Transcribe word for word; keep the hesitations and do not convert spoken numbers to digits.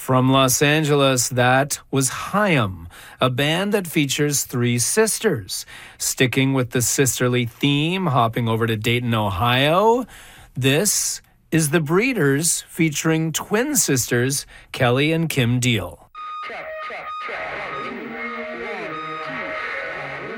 From Los Angeles, that was Haim, a band that features three sisters. Sticking with the sisterly theme, hopping over to Dayton, Ohio, this is The Breeders featuring twin sisters Kelly and Kim Deal. Check, check, check.